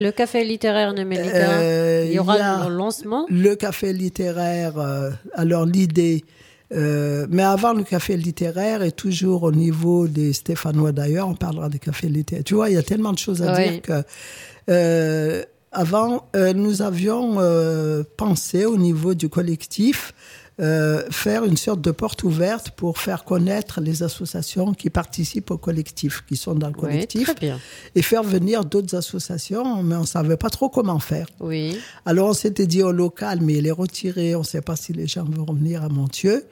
Le café littéraire Nemelika, il y aura le lancement. Le café littéraire, alors l'idée, mais avant le café littéraire et toujours au niveau des Stéphanois d'ailleurs, on parlera des cafés littéraires. Tu vois, il y a tellement de choses à dire que avant, nous avions pensé au niveau du collectif faire une sorte de porte ouverte pour faire connaître les associations qui participent au collectif, qui sont dans le collectif, très bien. Et faire venir d'autres associations, mais on ne savait pas trop comment faire. Oui. Alors on s'était dit au local, mais il est retiré, on ne sait pas si les gens vont revenir à Montieu.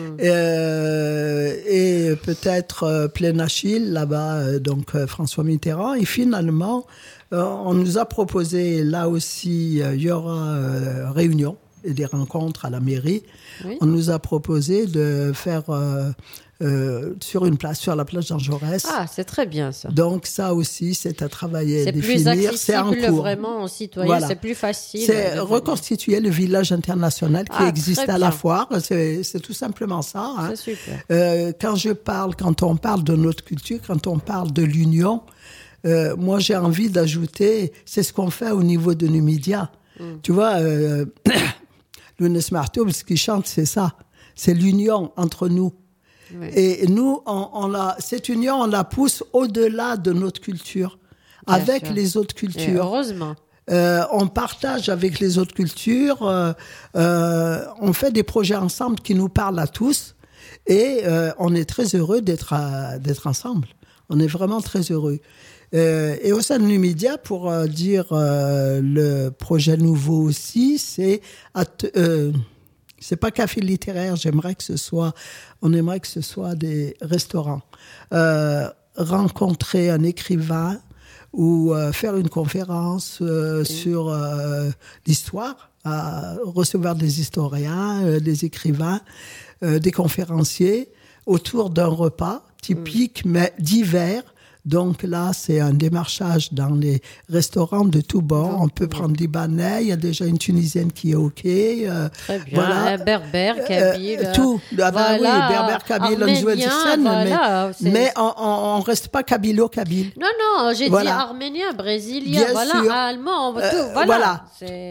Et peut-être Plaine Achille, là-bas, donc François Mitterrand. Et finalement, on nous a proposé, là aussi, il y aura réunion et des rencontres à la mairie. Oui. On nous a proposé de faire sur la plage Jean Jaurès. Ah, c'est très bien ça. Donc ça aussi, c'est à travailler, c'est définir. Plus accessible, c'est en cours. Vraiment aux citoyens, voilà. C'est plus facile. C'est reconstituer le village international qui existe à la foire. C'est tout simplement ça. Hein. C'est super. Quand on parle de notre culture, quand on parle de l'union, moi j'ai envie d'ajouter, c'est ce qu'on fait au niveau de Numidia. Tu vois, Lounès Martoum, ce qu'il chante, c'est ça. C'est l'union entre nous. Oui. Et nous, cette union, on la pousse au-delà de notre culture, bien avec sûr. Les autres cultures. Et heureusement. On partage avec les autres cultures, on fait des projets ensemble qui nous parlent à tous et on est très heureux d'être ensemble. On est vraiment très heureux. Et au sein de Numidia, pour dire le projet nouveau aussi, c'est pas café littéraire. On aimerait que ce soit des restaurants. Rencontrer un écrivain ou faire une conférence sur l'histoire, recevoir des historiens, des écrivains, des conférenciers autour d'un repas typique mais divers. Donc là, c'est un démarchage dans les restaurants de tous bords. On peut prendre libanais, il y a déjà une Tunisienne qui est OK. Très bien, voilà. Berbère, Kabyle. Tout. Voilà. Oui, Berbère, Kabyle, Arménien, mais on ne reste pas kabyle-kabyle. Non, j'ai dit arménien, brésilien, bien sûr. Allemand, tout, voilà.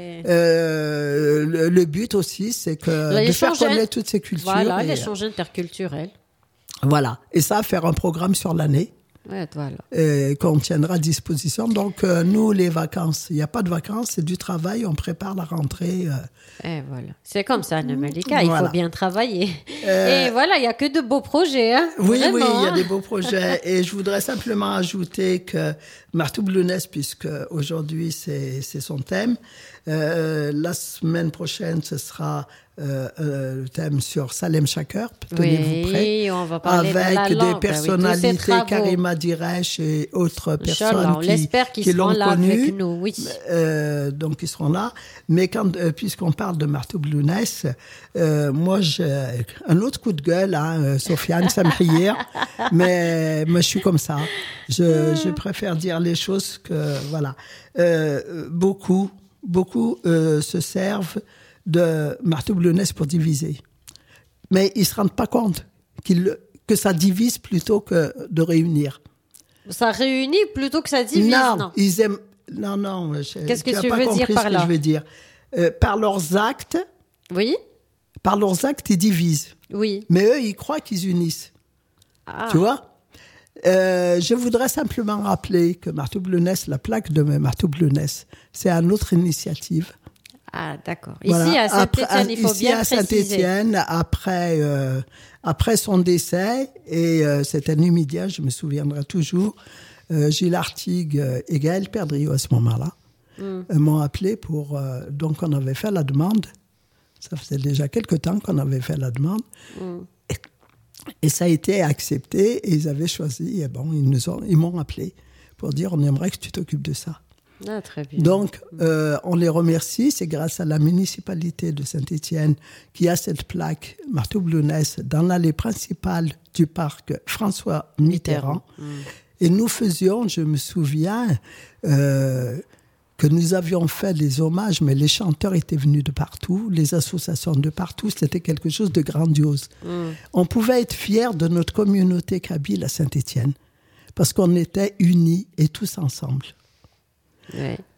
Le but aussi, c'est de faire connaître toutes ces cultures. Voilà, l'échange interculturel. Voilà, et ça, faire un programme sur l'année. Ouais, voilà. Qu'on tiendra à disposition. Donc, nous, les vacances, il n'y a pas de vacances, c'est du travail, on prépare la rentrée. Et voilà. C'est comme ça, Nemelika, il faut bien travailler. Et voilà, il n'y a que de beaux projets. Hein, oui, vraiment, il y a des beaux projets. Et je voudrais simplement ajouter que Martou Blounès, puisque aujourd'hui c'est son thème, la semaine prochaine, ce sera le thème sur Salem Chaker, tenez-vous prêt, on va parler avec de la langue, des personnalités, Karima Diresh et autres personnes qui l'ont connu. Avec nous, oui. Donc ils seront là. Mais puisqu'on parle de Martou Blounès, moi j'ai un autre coup de gueule, Sofiane, ça me riait, mais je suis comme ça. Je préfère dire les choses que voilà. Beaucoup se servent de Martou Blounès pour diviser. Mais ils ne se rendent pas compte que ça divise plutôt que de réunir. Ça réunit plutôt que ça divise, non. Ils aiment... Non. Qu'est-ce que tu veux dire par là ? Je veux dire. Par leurs actes... Oui. Par leurs actes, ils divisent. Oui. Mais eux, ils croient qu'ils unissent. Ah. Tu vois ? Je voudrais simplement rappeler que Martou Blounès, la plaque de Martou Blounès, c'est une autre initiative. Ah, d'accord. Voilà. Ici, à Saint-Étienne, il faut bien préciser. Ici, à Saint-Étienne, après son décès, et c'était Numidia, je me souviendrai toujours, Gilles Artigue et Gaël Perdriau, à ce moment-là, m'ont appelé pour... donc, on avait fait la demande. Ça faisait déjà quelque temps qu'on avait fait la demande. Et ça a été accepté, et ils avaient choisi, et bon, ils m'ont appelé pour dire, on aimerait que tu t'occupes de ça. Ah, très bien. Donc, on les remercie. C'est grâce à la municipalité de Saint-Étienne qui a cette plaque Martou Blounès dans l'allée principale du parc François Mitterrand. Et nous faisions, je me souviens, que nous avions fait les hommages, mais les chanteurs étaient venus de partout, les associations de partout. C'était quelque chose de grandiose. On pouvait être fiers de notre communauté kabyle à Saint-Étienne parce qu'on était unis et tous ensemble. Ouais.